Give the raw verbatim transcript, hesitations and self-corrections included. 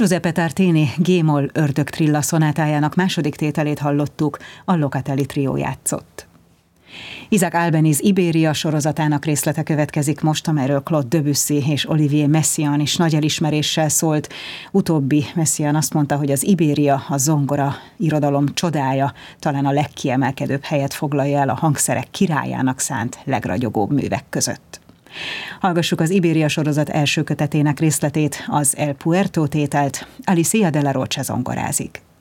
Giuseppe Tartini G-moll ördögtrilla szonátájának második tételét hallottuk, a Locatelli trió játszott. Isaac Albéniz Ibéria sorozatának részlete következik most, amelyről Claude Debussy és Olivier Messiaen is nagy elismeréssel szólt. Utóbbi Messiaen azt mondta, hogy az Ibéria, a zongora irodalom csodája, talán a legkiemelkedőbb helyet foglalja el a hangszerek királyának szánt legragyogóbb művek között. Hallgassuk az Ibéria sorozat első kötetének részletét, az El Puerto tételt, Alicia de la Rocha zongorázik.